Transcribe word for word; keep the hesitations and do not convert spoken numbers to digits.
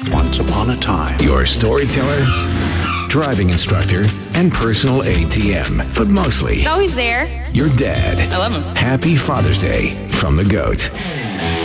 Once upon a time. Your storyteller, driving instructor, and personal A T M. But mostly, He's always there. your dad. I love him. Happy Father's Day from the GOAT.